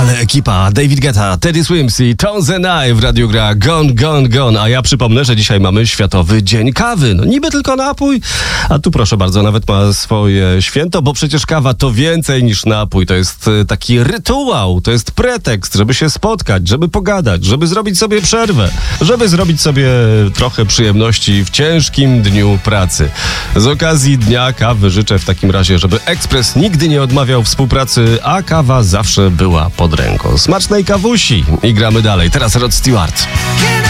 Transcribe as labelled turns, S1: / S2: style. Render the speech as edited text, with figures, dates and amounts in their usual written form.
S1: ale ekipa David Guetta, Teddy Swims i Tones and I w radiu gra Gone, Gone, Gone. A ja przypomnę, że dzisiaj mamy Światowy Dzień Kawy. No niby tylko napój, a tu proszę bardzo, nawet ma swoje święto, bo przecież kawa to więcej niż napój. To jest taki rytuał, to jest pretekst, żeby się spotkać, żeby pogadać, żeby zrobić sobie przerwę, żeby zrobić sobie trochę przyjemności w ciężkim dniu pracy. Z okazji Dnia Kawy życzę w takim razie, żeby Ekspres nigdy nie odmawiał współpracy, a kawa zawsze była pod ręką. Smacznej kawusi i gramy dalej. Teraz Rod Stewart.